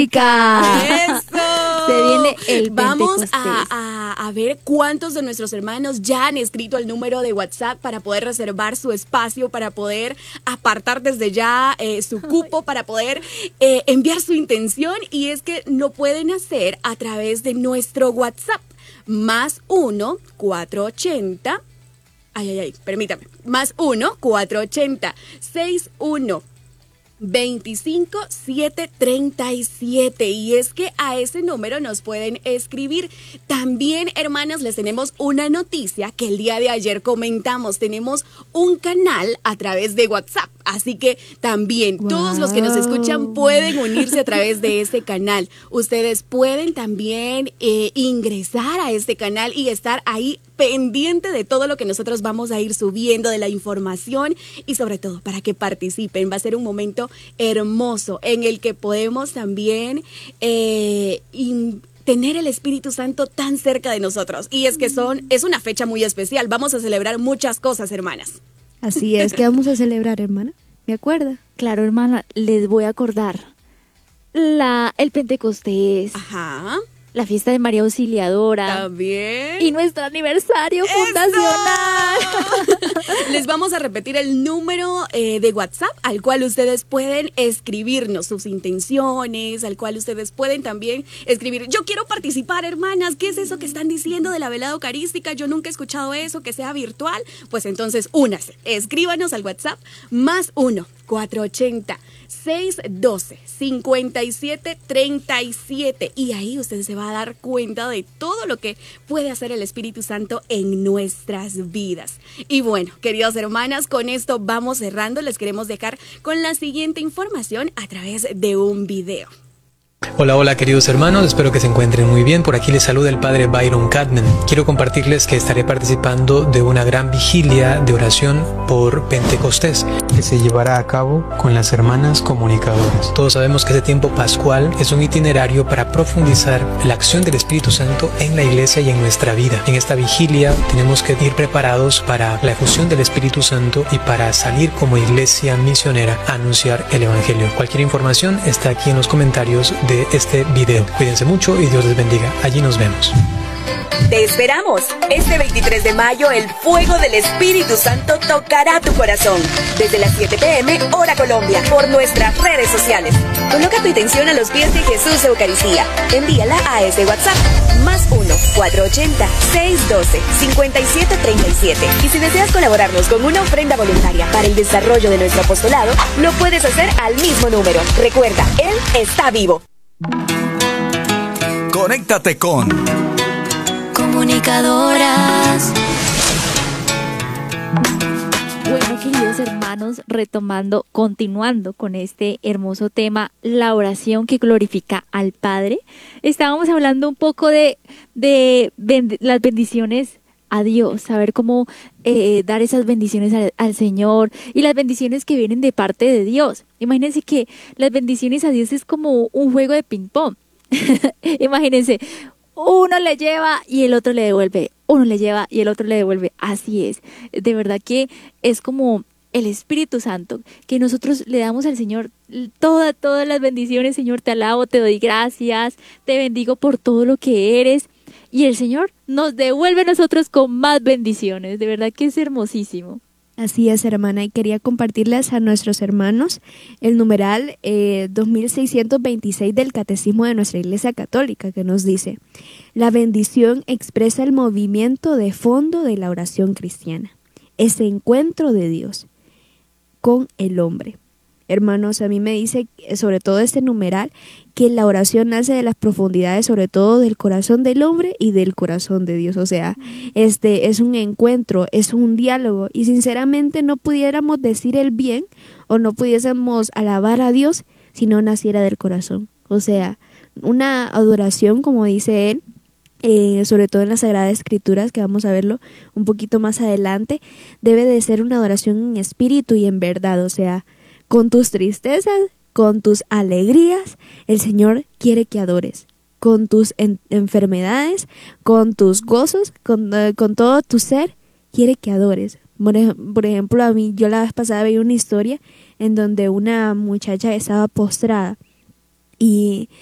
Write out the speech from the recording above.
Católica. ¡Eso! Se viene el Vamos Pentecostés. a ver cuántos de nuestros hermanos ya han escrito al número de WhatsApp para poder reservar su espacio, para poder apartar desde ya su cupo, para poder enviar su intención. Y es que lo pueden hacer a través de nuestro WhatsApp. Más 1-480. Permítame. Más 1-480-61-25-737. Y es que a ese número nos pueden escribir. También, hermanas, les tenemos una noticia que el día de ayer comentamos. Tenemos un canal a través de WhatsApp. Así que también todos los que nos escuchan pueden unirse a través de este canal. Ustedes pueden también ingresar a este canal y estar ahí pendiente de todo lo que nosotros vamos a ir subiendo, de la información y sobre todo para que participen. Va a ser un momento hermoso en el que podemos también tener el Espíritu Santo tan cerca de nosotros. Y es que es una fecha muy especial. Vamos a celebrar muchas cosas, hermanas. Así es, ¿qué vamos a celebrar, hermana? ¿Me acuerda? Claro, hermana, les voy a acordar. El Pentecostés. Ajá. La fiesta de María Auxiliadora. También. Y nuestro aniversario fundacional. Les vamos a repetir el número de WhatsApp al cual ustedes pueden escribirnos sus intenciones, al cual ustedes pueden también escribir. Yo quiero participar, hermanas. ¿Qué es eso que están diciendo de la velada eucarística? Yo nunca he escuchado eso, que sea virtual. Pues entonces, únase. Escríbanos al WhatsApp más 1-480-612-5737. Y ahí usted se va a dar cuenta de todo lo que puede hacer el Espíritu Santo en nuestras vidas. Y bueno, queridas hermanas, con esto vamos cerrando. Les queremos dejar con la siguiente información a través de un video. Hola queridos hermanos, espero que se encuentren muy bien. Por aquí les saluda el padre Byron Cadman. Quiero compartirles que estaré participando de una gran vigilia de oración por Pentecostés que se llevará a cabo con las hermanas comunicadoras. Todos sabemos que este tiempo pascual es un itinerario para profundizar la acción del Espíritu Santo en la iglesia y en nuestra vida. En esta vigilia tenemos que ir preparados para la efusión del Espíritu Santo y para salir como iglesia misionera a anunciar el Evangelio. Cualquier información está aquí en los comentarios de este video. Cuídense mucho y Dios les bendiga. Allí nos vemos. Te esperamos. Este 23 de mayo el fuego del Espíritu Santo tocará tu corazón. Desde las 7 p.m. hora Colombia, por nuestras redes sociales. Coloca tu intención a los pies de Jesús Eucaristía. Envíala a este WhatsApp. Más 1-480-612-5737. Y si deseas colaborarnos con una ofrenda voluntaria para el desarrollo de nuestro apostolado, lo puedes hacer al mismo número. Recuerda, Él está vivo. Conéctate con Comunicadoras. Bueno, queridos hermanos, continuando con este hermoso tema, la oración que glorifica al Padre. Estábamos hablando un poco de las bendiciones a Dios, saber cómo dar esas bendiciones al Señor y las bendiciones que vienen de parte de Dios. Imagínense que las bendiciones a Dios es como un juego de ping pong. Imagínense, uno le lleva y el otro le devuelve, uno le lleva y el otro le devuelve. Así es, de verdad que es como el Espíritu Santo, que nosotros le damos al Señor todas las bendiciones. Señor, te alabo, te doy gracias, te bendigo por todo lo que eres. Y el Señor nos devuelve a nosotros con más bendiciones. De verdad que es hermosísimo. Así es, hermana, y quería compartirles a nuestros hermanos el numeral 2626 del Catecismo de nuestra Iglesia Católica, que nos dice: la bendición expresa el movimiento de fondo de la oración cristiana, ese encuentro de Dios con el hombre. Hermanos, a mí me dice, sobre todo este numeral, que la oración nace de las profundidades, sobre todo del corazón del hombre y del corazón de Dios. O sea, es un encuentro, es un diálogo, y sinceramente no pudiéramos decir el bien o no pudiésemos alabar a Dios si no naciera del corazón. O sea, una adoración, como dice él, sobre todo en las Sagradas Escrituras, que vamos a verlo un poquito más adelante, debe de ser una adoración en espíritu y en verdad. O sea, con tus tristezas, con tus alegrías, el Señor quiere que adores. Con tus enfermedades, con tus gozos, con todo tu ser, quiere que adores. Por ejemplo, a mí, yo la vez pasada veía una historia en donde una muchacha estaba postrada y